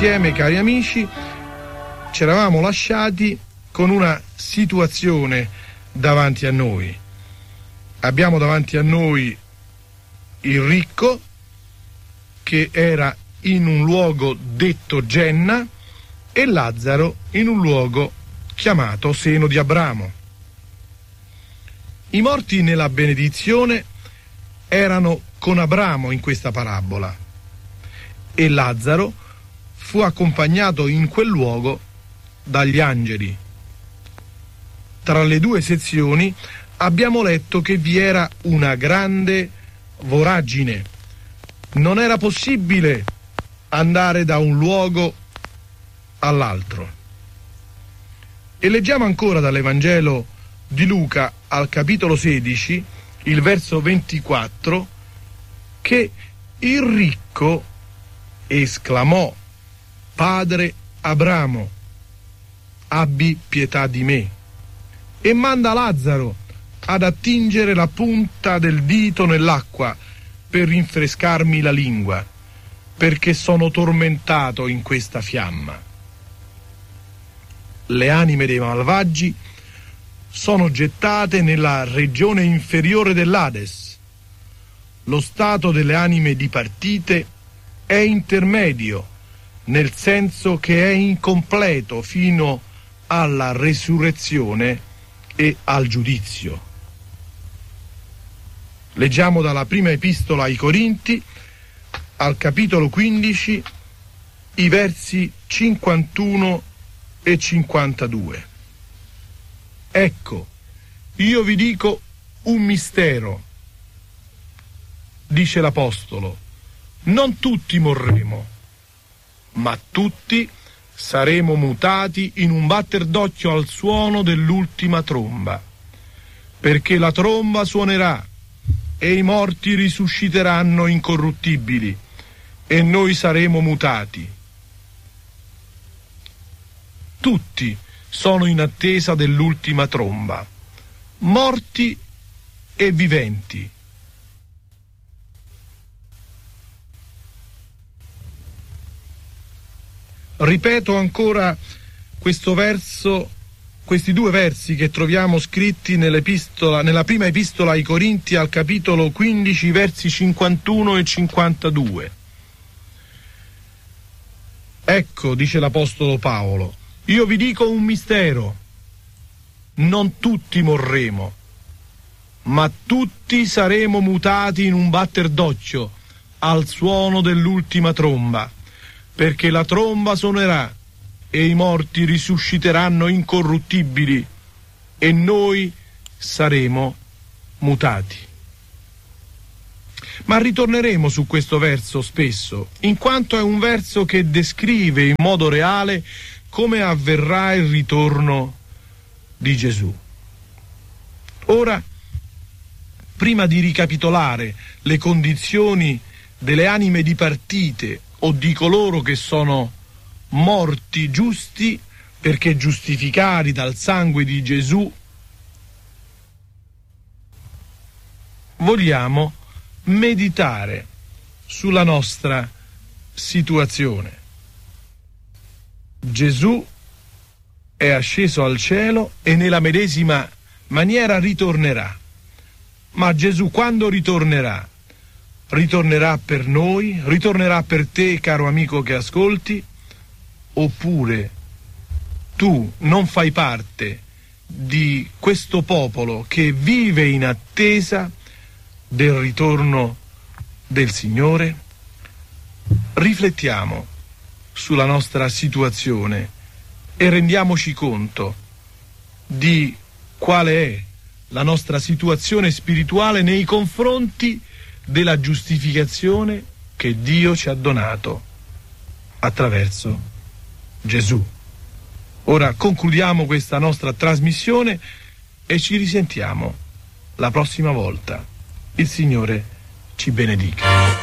insieme, cari amici, ci eravamo lasciati con una situazione davanti a noi. Abbiamo davanti a noi il ricco che era in un luogo detto Genna e Lazzaro in un luogo chiamato seno di Abramo. I morti nella benedizione erano con Abramo in questa parabola e Lazzaro fu accompagnato in quel luogo dagli angeli. Tra le due sezioni abbiamo letto che vi era una grande voragine. Non era possibile andare da un luogo all'altro. E leggiamo ancora dall'Evangelo di Luca al capitolo 16, il verso 24, che il ricco esclamò: Padre Abramo, abbi pietà di me e manda Lazzaro ad attingere la punta del dito nell'acqua per rinfrescarmi la lingua, perché sono tormentato in questa fiamma. Le anime dei malvagi sono gettate nella regione inferiore dell'Ades. Lo stato delle anime dipartite è intermedio, nel senso che è incompleto fino alla resurrezione e al giudizio. Leggiamo dalla prima epistola ai Corinti, al capitolo 15, i versi 51 e 52. Ecco, io vi dico un mistero, dice l'Apostolo: non tutti morremo, ma tutti saremo mutati in un batter d'occhio al suono dell'ultima tromba, perché la tromba suonerà e i morti risusciteranno incorruttibili e noi saremo mutati. Tutti sono in attesa dell'ultima tromba, morti e viventi. Ripeto ancora questo verso, questi due versi che troviamo scritti nella prima epistola ai Corinti al capitolo 15, versi 51 e 52. Ecco, dice l'Apostolo Paolo, io vi dico un mistero: non tutti morremo, ma tutti saremo mutati in un batter d'occhio al suono dell'ultima tromba, perché la tromba suonerà e i morti risusciteranno incorruttibili e noi saremo mutati. Ma ritorneremo su questo verso spesso, in quanto è un verso che descrive in modo reale come avverrà il ritorno di Gesù. Ora, prima di ricapitolare le condizioni delle anime dipartite o di coloro che sono morti giusti perché giustificati dal sangue di Gesù, vogliamo meditare sulla nostra situazione. Gesù è asceso al cielo e nella medesima maniera ritornerà. Ma Gesù quando ritornerà? Ritornerà per noi? Ritornerà per te, caro amico che ascolti? Oppure tu non fai parte di questo popolo che vive in attesa del ritorno del Signore? Riflettiamo sulla nostra situazione e rendiamoci conto di quale è la nostra situazione spirituale nei confronti della giustificazione che Dio ci ha donato attraverso Gesù. Ora concludiamo questa nostra trasmissione e ci risentiamo la prossima volta. Il Signore ci benedica.